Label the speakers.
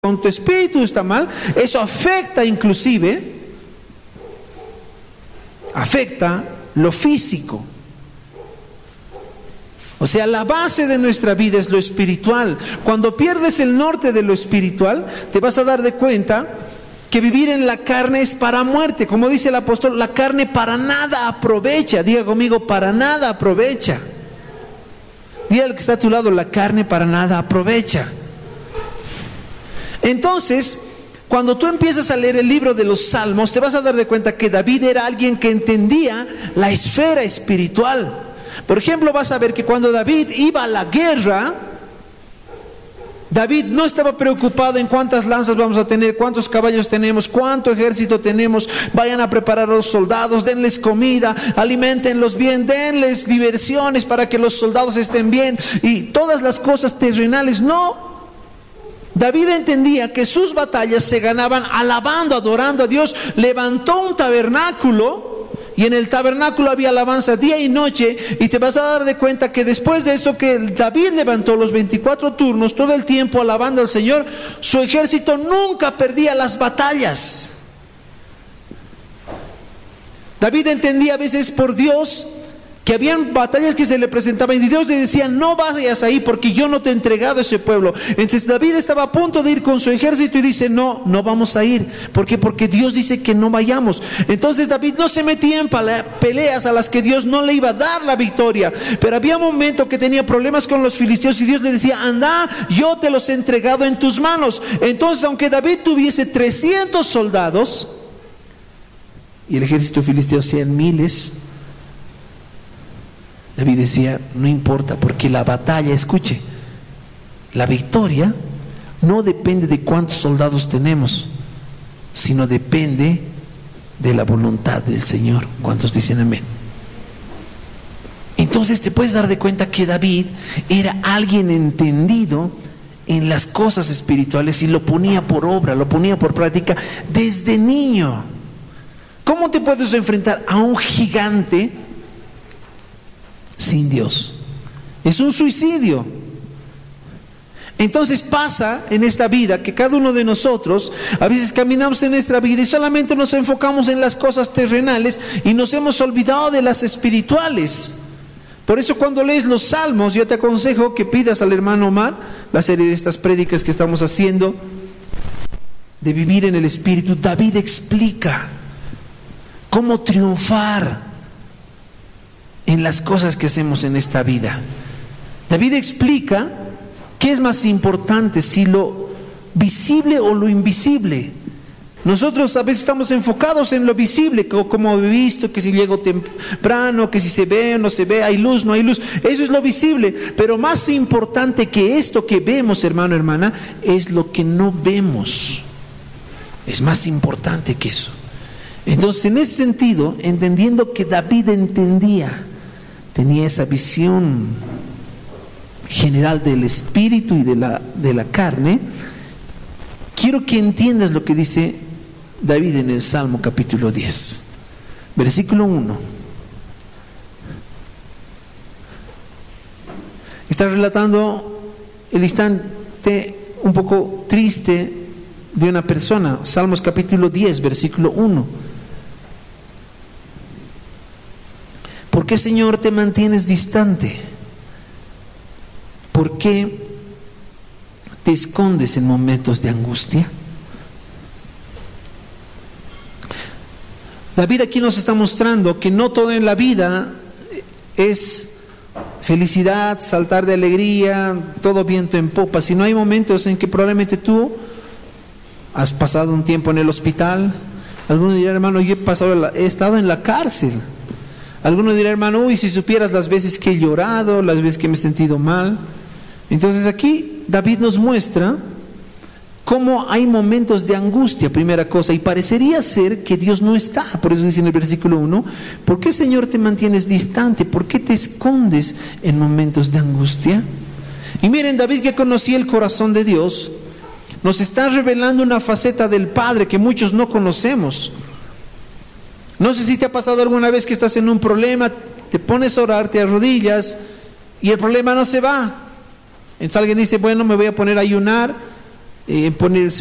Speaker 1: cuando tu espíritu está mal, eso afecta inclusive, afecta lo físico. O sea, la base de nuestra vida es lo espiritual. Cuando pierdes el norte de lo espiritual, te vas a dar de cuenta que vivir en la carne es para muerte. Como dice el apóstol, la carne para nada aprovecha. Diga conmigo, para nada aprovecha. Diga al que está a tu lado, la carne para nada aprovecha. Entonces, cuando tú empiezas a leer el libro de los Salmos, te vas a dar de cuenta que David era alguien que entendía la esfera espiritual. Por ejemplo, vas a ver que cuando David iba a la guerra, David no estaba preocupado en cuántas lanzas vamos a tener, cuántos caballos tenemos, cuánto ejército tenemos. Vayan a preparar a los soldados, denles comida, aliméntenlos bien, denles diversiones para que los soldados estén bien y todas las cosas terrenales. No, David entendía que sus batallas se ganaban alabando, adorando a Dios. Levantó un tabernáculo y en el tabernáculo había alabanza día y noche, y te vas a dar de cuenta que después de eso que David levantó los 24 turnos, todo el tiempo alabando al Señor, su ejército nunca perdía las batallas. David entendía a veces por Dios que habían batallas que se le presentaban y Dios le decía: no vayas ahí porque yo no te he entregado ese pueblo. Entonces David estaba a punto de ir con su ejército y dice: no vamos a ir. ¿Por qué? Porque Dios dice que no vayamos. Entonces David no se metía en peleas a las que Dios no le iba a dar la victoria. Pero había un momento que tenía problemas con los filisteos y Dios le decía: anda, yo te los he entregado en tus manos. Entonces, aunque David tuviese 300 soldados y el ejército filisteo sean miles, David decía: no importa, porque la batalla, escuche, la victoria no depende de cuántos soldados tenemos, sino depende de la voluntad del Señor. ¿Cuántos dicen amén? Entonces te puedes dar de cuenta que David era alguien entendido en las cosas espirituales y lo ponía por obra, lo ponía por práctica desde niño. ¿Cómo te puedes enfrentar a un gigante sin Dios? Es un suicidio. Entonces pasa en esta vida que cada uno de nosotros a veces caminamos en nuestra vida y solamente nos enfocamos en las cosas terrenales y nos hemos olvidado de las espirituales. Por eso cuando lees los Salmos, yo te aconsejo que pidas al hermano Omar la serie de estas prédicas que estamos haciendo de vivir en el Espíritu. David explica cómo triunfar en las cosas que hacemos en esta vida. David explica qué es más importante, si lo visible o lo invisible. Nosotros a veces estamos enfocados en lo visible, como he visto, que si llego temprano, que si se ve o no se ve, hay luz, no hay luz. Eso es lo visible, pero más importante que esto que vemos, hermano, hermana, es lo que no vemos. Es más importante que eso. Entonces, en ese sentido, entendiendo que David tenía esa visión general del espíritu y de la carne, quiero que entiendas lo que dice David en el Salmo capítulo 10, versículo 1. Está relatando el instante un poco triste de una persona. Salmos capítulo 10, versículo 1. ¿Por qué, Señor, te mantienes distante? ¿Por qué te escondes en momentos de angustia? David aquí nos está mostrando que no todo en la vida es felicidad, saltar de alegría, todo viento en popa, sino hay momentos en que probablemente tú has pasado un tiempo en el hospital. Algunos dirán: hermano, yo he estado en la cárcel. Algunos dirán: hermano, uy, si supieras las veces que he llorado, las veces que me he sentido mal. Entonces aquí David nos muestra cómo hay momentos de angustia, primera cosa, y parecería ser que Dios no está. Por eso dice en el versículo 1: ¿por qué, Señor, te mantienes distante? ¿Por qué te escondes en momentos de angustia? Y miren, David, que conocía el corazón de Dios, nos está revelando una faceta del Padre que muchos no conocemos. No sé si te ha pasado alguna vez que estás en un problema, te pones a orar, te arrodillas y el problema no se va. Entonces alguien dice: bueno, me voy a poner a ayunar, ponerse